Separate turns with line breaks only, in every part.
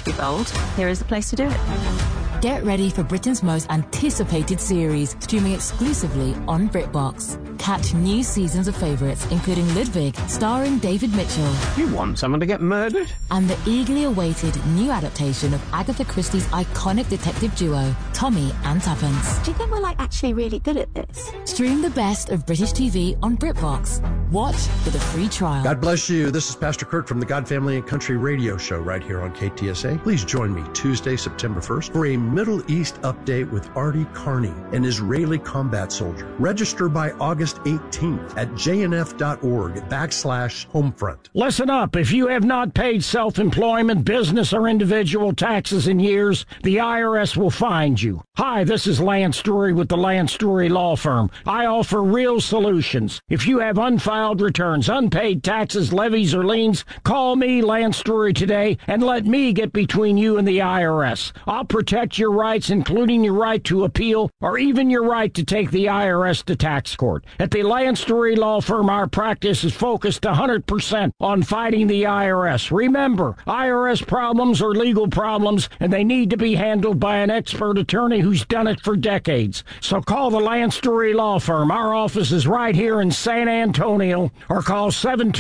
to be bold, here is the place to do it.
Get ready for Britain's most anticipated series, streaming exclusively on BritBox. Catch new seasons of favourites, including Ludwig, starring David Mitchell.
You want someone to get murdered?
And the eagerly awaited new adaptation of Agatha Christie's iconic detective duo, Tommy and Tuppence.
Do you think we're actually really good at this?
Stream the best of British TV on BritBox. Watch with a free trial.
God bless you. This is Pastor Kurt from the God Family and Country radio show right here on KTSA. Please join me Tuesday, September 1st for a Middle East update with Artie Carney, an Israeli combat soldier. Register by August 18th at jnf.org/homefront.
Listen up. If you have not paid self-employment, business, or individual taxes in years, the IRS will find you. Hi, this is Lance Drury with the Lance Drury Law Firm. I offer real solutions. If you have unfiled returns, unpaid taxes, levies, or liens, call me, Lance Drury, today, and let me get between you and the IRS. I'll protect your rights, including your right to appeal, or even your right to take the IRS to tax court. At the Lance Drury Law Firm, our practice is focused 100% on fighting the IRS. Remember, IRS problems are legal problems, and they need to be handled by an expert attorney who's done it for decades. So call the Lance Drury Law Firm. Our office is right here in San Antonio, or call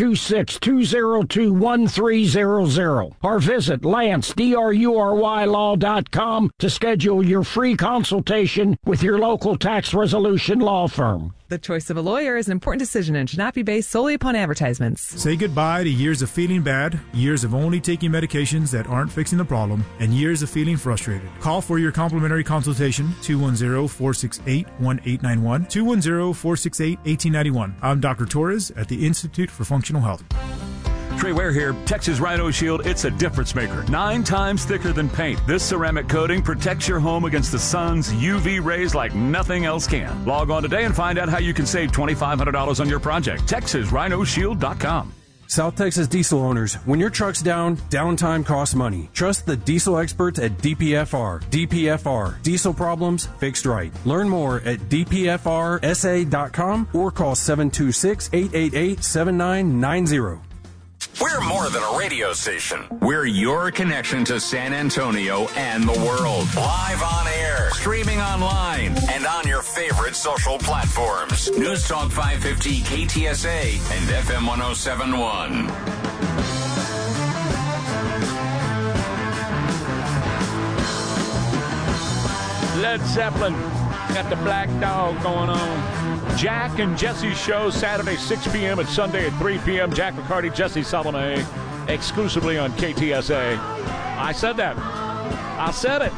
726-202-1300, or visit LanceDruryLaw.com to schedule your free consultation with your local tax resolution law firm.
The choice of a lawyer is an important decision and should not be based solely upon advertisements.
Say goodbye to years of feeling bad, years of only taking medications that aren't fixing the problem, and years of feeling frustrated. Call for your complimentary consultation, 210-468-1891, 210-468-1891. I'm Dr. Torres at the Institute for Functional Health.
Trey Ware here. Texas Rhino Shield, it's a difference maker. 9 times thicker than paint. This ceramic coating protects your home against the sun's UV rays like nothing else can. Log on today and find out how you can save $2,500 on your project. TexasRhinoShield.com.
South Texas diesel owners, when your truck's down, downtime costs money. Trust the diesel experts at DPFR. DPFR. Diesel problems fixed right. Learn more at dpfrsa.com or call 726-888-7990.
We're more than a radio station. We're your connection to San Antonio and the world. Live on air, streaming online, and on your favorite social platforms. News Talk 550 KTSA and FM 107.1.
Led Zeppelin got the Black Dog going on. Jack and Jesse show Saturday 6 p.m. and Sunday at 3 p.m. Jack McCarty, Jesse Salome, exclusively on KTSA. I said that. I said it.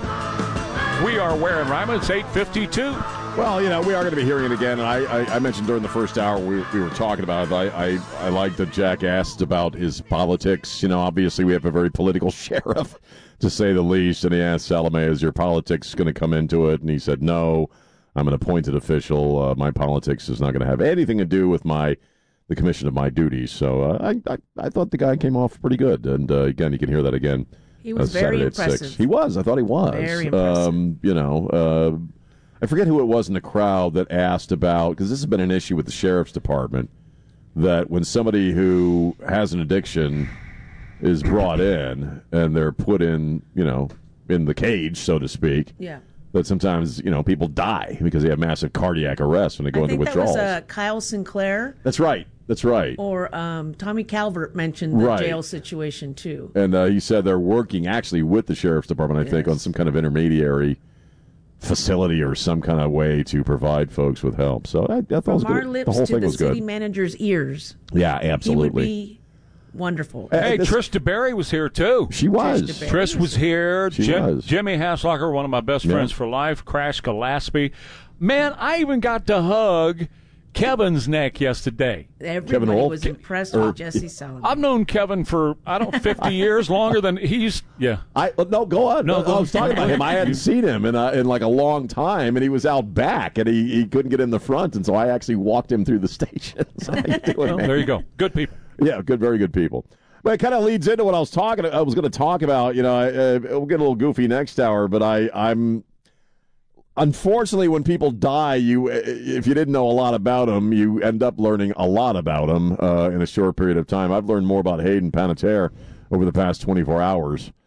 We are wearing Ryman. It's 8:52.
Well, we are going to be hearing it again. And I mentioned during the first hour we were talking about it. I like that Jack asked about his politics. Obviously we have a very political sheriff, to say the least. And he asked Salome, is your politics going to come into it? And he said, no. I'm an appointed official. My politics is not going to have anything to do with the commission of my duties. So I thought the guy came off pretty good. And again, you can hear that again.
He was very impressive.
6. He was. I thought he was.
Very impressive.
I forget who it was in the crowd that asked about, because this has been an issue with the sheriff's department, that when somebody who has an addiction is brought in and they're put in, in the cage, so to speak.
Yeah.
That sometimes, people die because they have massive cardiac arrest when they go into withdrawals.
That was Kyle Sinclair.
That's right.
Or Tommy Calvert mentioned the jail situation, too.
And he said they're working actually with the sheriff's department, I think, on some kind of intermediary facility or some kind of way to provide folks with help. So I thought it was good. The whole thing was good.
City manager's ears.
Yeah, absolutely.
He would be wonderful.
Hey, Trish DeBerry was here, too.
She was.
Trish was here.
She was.
Jimmy Haslocker, one of my best friends for life. Crash Gillespie. Man, I even got to hug Kevin's neck yesterday.
Everybody was impressed with Jesse Salome.
I've known Kevin for, 50 years, longer than he's,
No, go on. No, I was talking about him. I hadn't seen him in like a long time, and he was out back, and he couldn't get in the front, and so I actually walked him through the station. So how you doing, man?
There you go. Good people.
Yeah, very good people. But it kind of leads into what I was going to talk about. We'll get a little goofy next hour, but I'm unfortunately, when people die, if you didn't know a lot about them, you end up learning a lot about them in a short period of time. I've learned more about Hayden Panettiere over the past 24 hours